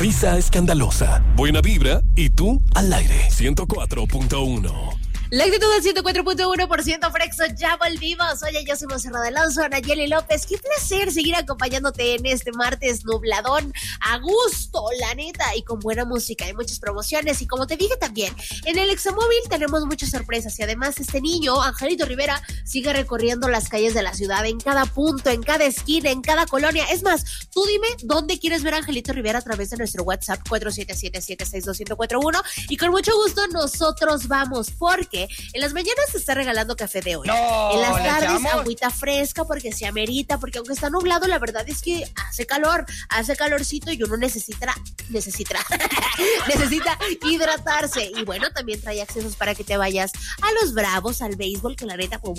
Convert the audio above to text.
Risa escandalosa, buena vibra y tú al aire. 104.1. La actitud del 104.1% Frexo, ya volvimos. Oye, yo soy Monserrat Alonso, Nayeli López. Qué placer seguir acompañándote en este martes nubladón, a gusto, la neta, y con buena música. Hay muchas promociones y como te dije también, en el Examóvil tenemos muchas sorpresas y además este niño, Angelito Rivera, sigue recorriendo las calles de la ciudad, en cada punto, en cada esquina, en cada colonia. Es más, tú dime dónde quieres ver a Angelito Rivera a través de nuestro WhatsApp 4777621041 y con mucho gusto nosotros vamos, porque en las mañanas se está regalando café de olla. No, en las tardes agüita fresca porque se amerita, porque aunque está nublado, la verdad es que hace calor, hace calorcito y uno necesita hidratarse. Y bueno, también trae accesos para que te vayas a los Bravos, al béisbol, que la neta, pues